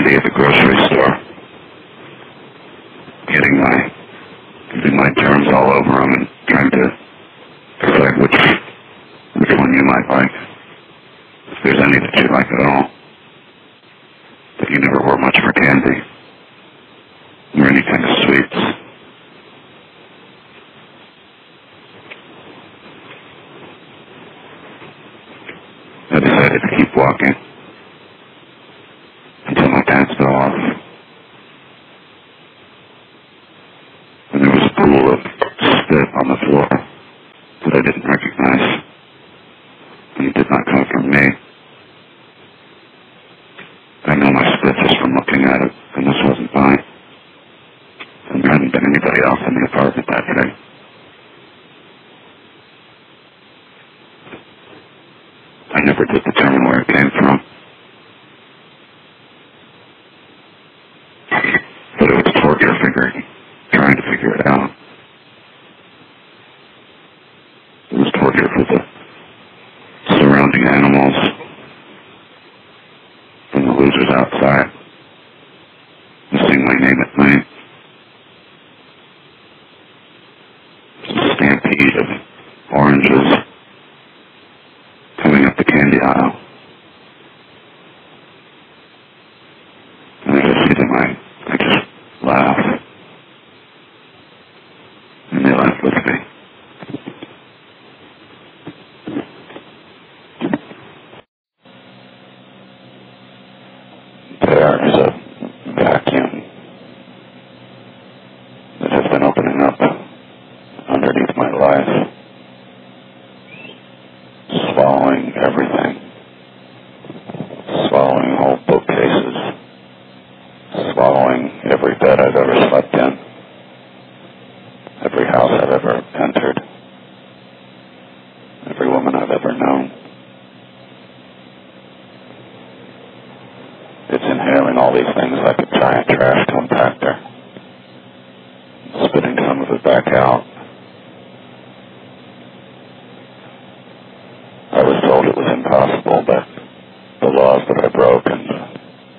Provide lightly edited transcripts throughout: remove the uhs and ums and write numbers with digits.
candy at the grocery store, getting my germs all over them and trying to decide which one you might like, if there's any that you like at all. But you never were much for candy or any kind of sweets. I decided to keep walking until my pants fell off. And there was a pool of spit on the floor that I didn't recognize. And it did not come from me. I know my spit just from looking at it, and this wasn't mine. And there hadn't been anybody else in the apartment that day. I never did determine where it came from. But it was torture trying to figure it out. It was torture for the surrounding animals and the losers outside who sing my name at night. A stampede of oranges coming up the candy aisle. And I just see them, I just laugh. And they laugh with me. There is a vacuum that has been opening up underneath my life, swallowing everything, swallowing whole bookcases, swallowing every bed I've ever slept in, every house I've ever entered, every woman I've ever known. It's inhaling all these things like a giant trash compactor, spitting some of it back out. I was told it was impossible, but the laws that I broke and the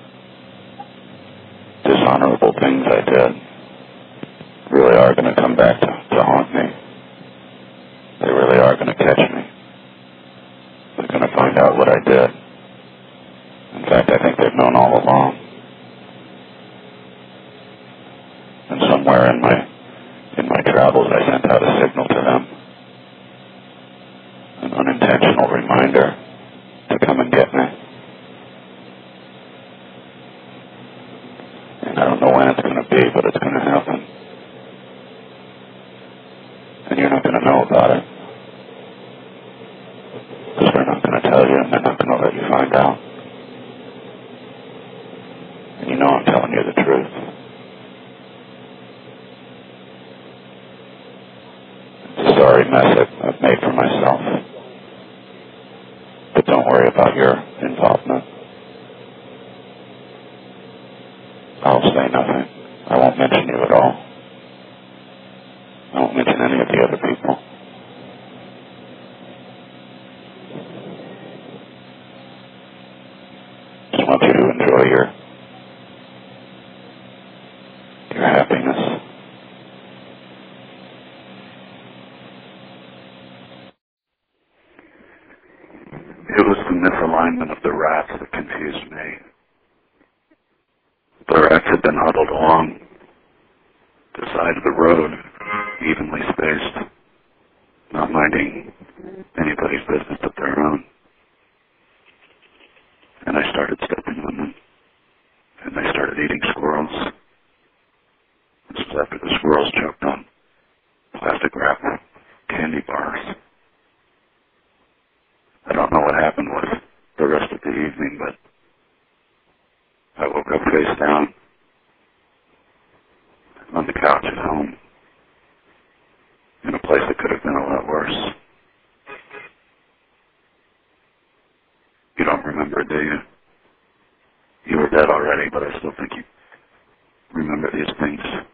dishonorable things I did really are going to come back to haunt me. They really are going to catch me. They're going to find out what I did. In fact, I think they've known all along. And somewhere in my travels, I sent out a signal to them, an unintentional reminder to come and get me. And I don't know when it's going to be, but it's going to happen. And you're not going to know about it. Because they're not going to tell you, and they're not going to let you find out. And you know I'm telling you the truth. It's a sorry mess I've made for myself. But don't worry about your involvement. I'll say nothing. I won't mention you at all. I won't mention any of the other people. Just want you to enjoy your happiness. It was the misalignment of the rats that confused me. The rats had been huddled along the side of the road, evenly spaced, not minding anybody's business but their own. And I started stepping on them, and they started eating squirrels. This was after the squirrels choked on plastic wrap candy bars. I don't know what happened with the rest of the evening, but I woke up face down on the couch at home in a place that could have been a lot worse. You don't remember, do you? You were dead already, but I still think you remember these things.